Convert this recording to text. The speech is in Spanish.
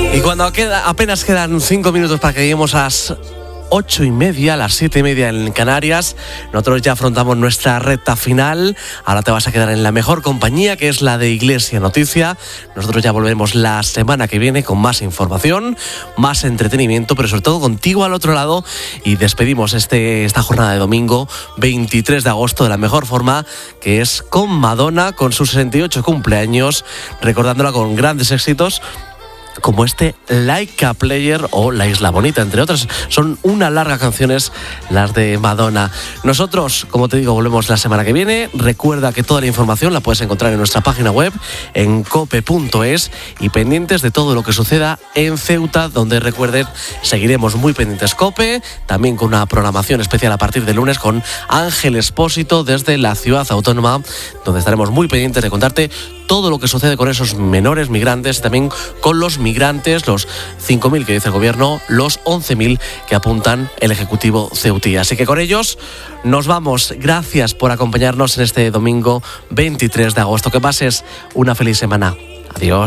Y cuando apenas quedan 5 minutos para que lleguemos a las 8:30, a las 7:30 en Canarias, nosotros ya afrontamos nuestra recta final. Ahora te vas a quedar en la mejor compañía, que es la de Iglesia Noticia. Nosotros ya volvemos la semana que viene con más información, más entretenimiento, pero sobre todo contigo al otro lado. Y despedimos esta jornada de domingo 23 de agosto de la mejor forma, que es con Madonna, con sus 68 cumpleaños, recordándola con grandes éxitos como este Like a Player o La Isla Bonita, entre otras. Son una larga canciones las de Madonna. Nosotros, como te digo, volvemos la semana que viene. Recuerda que toda la información la puedes encontrar en nuestra página web, en cope.es, y pendientes de todo lo que suceda en Ceuta, donde recuerden, seguiremos muy pendientes Cope, también con una programación especial a partir de lunes con Ángel Expósito desde la ciudad autónoma, donde estaremos muy pendientes de contarte todo lo que sucede con esos menores migrantes y también con los migrantes, los 5.000 que dice el gobierno, los 11.000 que apuntan el Ejecutivo ceutí. Así que con ellos nos vamos. Gracias por acompañarnos en este domingo 23 de agosto. Que pases una feliz semana. Adiós.